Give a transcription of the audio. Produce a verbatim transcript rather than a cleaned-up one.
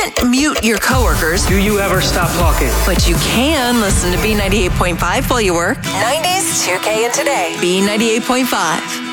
can't mute your coworkers. Do you ever stop talking? But you can listen to B ninety-eight point five while you work. nineties, two K, and today. B ninety-eight point five.